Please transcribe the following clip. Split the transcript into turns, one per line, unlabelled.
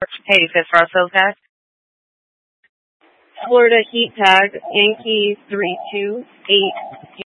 Hey, Fifth Russell guys. Florida Heat tag Yankee 328